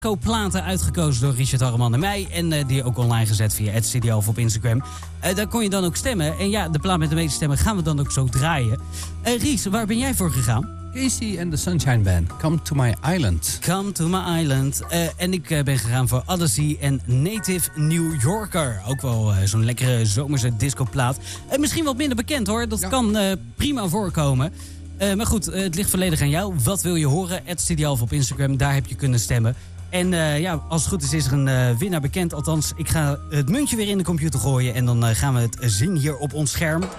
discoplaten uitgekozen door Richard Harreman en mij. En die ook online gezet via @studio of op Instagram. Daar kon je dan ook stemmen. En ja, de plaat met de meeste stemmen gaan we dan ook zo draaien. Ries, waar ben jij voor gegaan? Casey and the Sunshine Band, Come to My Island. Come to My Island. En ik ben gegaan voor Odyssey en Native New Yorker. Ook wel zo'n lekkere zomerse discoplaat. Misschien wat minder bekend hoor, dat kan prima voorkomen. Maar goed, het ligt volledig aan jou. Wat wil je horen? @studio of op Instagram, daar heb je kunnen stemmen. En als het goed is er een winnaar bekend. Althans, ik ga het muntje weer in de computer gooien. En dan gaan we het zien hier op ons scherm.